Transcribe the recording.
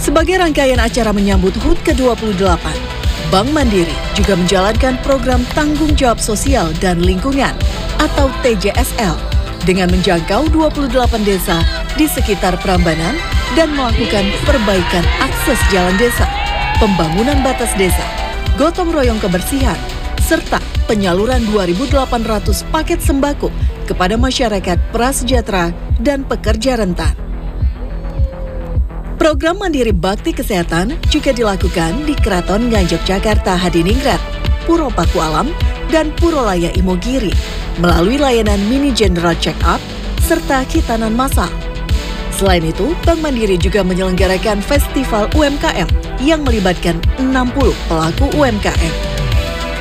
Sebagai rangkaian acara menyambut HUT ke-28, Bank Mandiri juga menjalankan program Tanggung Jawab Sosial dan Lingkungan atau TJSL dengan menjangkau 28 desa di sekitar Prambanan dan melakukan perbaikan akses jalan desa, pembangunan batas desa, gotong royong kebersihan, serta penyaluran 2.800 paket sembako kepada masyarakat prasejahtera dan pekerja rentan. Program Mandiri Bakti Kesehatan juga dilakukan di Keraton Nganjuk Jakarta Hadiningrat, Puro Pakualam, dan Puro Laya Imogiri melalui layanan mini general check-up serta khitanan massal. Selain itu, Bank Mandiri juga menyelenggarakan Festival UMKM yang melibatkan 60 pelaku UMKM.